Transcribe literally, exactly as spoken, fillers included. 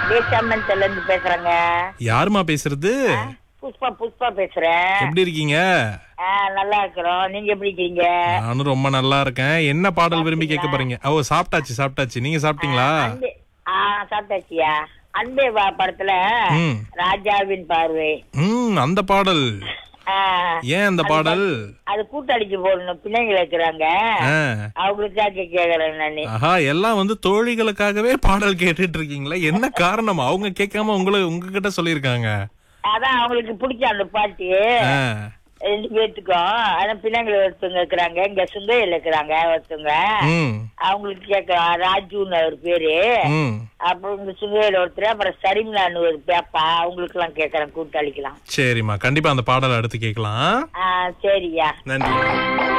தேசாமன்ல இருந்து பேசுறேங்க. யாருமா பேசுறது? புஷ்பா புஷ்பா பேசுறேன். எப்படி இருக்கீங்க? ஆ, நல்லா இருக்கிறோம். நீங்க எப்படி இருக்கீங்க? நானும் ரொம்ப நல்லா இருக்கேன். என்ன பாடல் விரும்பி கேட்க போறீங்க? ஓ, சாப்பிட்டாச்சு சாப்பிட்டாச்சு. நீங்க சாப்பிட்டீங்களா? அன்பே- ஆ, சாப்பிட்டாச்சியா? அன்பே வா படத்துல ம். ராஜாவின் பார்வை. ம், அந்த பாடல். ஆ, ஏன் அந்த பாடல்? அது கூட்டடிச்சு போடணும், பிள்ளைங்க இருக்கிறாங்க, ஆ. அவங்களுக்காக கேக்குறேன் நானு. ஆஹா, எல்லாம் வந்து தோழிகளுக்காகவே பாடல் கேட்டுட்டு இருக்கீங்களா? என்ன காரணம்? அவங்க கேட்காம உங்களை உங்ககிட்ட சொல்லிருக்காங்க. அதான் அவங்களுக்கு பிடிச்ச அந்த பாட்டு ஆ. ரெண்டு பேத்துக்கும். அதான் பிள்ளைங்க ஒருத்தவங்க இருக்கிறாங்க, இங்க சுங்கையில இருக்கிறாங்க ஒருத்தவங்க, ம். அவங்களுக்கு கேட்கலாம். ராஜுன்னு ஒரு பேரு. ம். அப்புறம் இந்த சுங்கையில ஒருத்தர், அப்புறம் சரிம்லான்னு ஒரு பேப்பா, அவங்களுக்கு எல்லாம் கேட்கறேன், கூட்டளிக்கலாம். சரிம்மா, கண்டிப்பா அந்த பாடல் அடுத்து கேட்கலாம். ஆ, சரியா. நன்றி.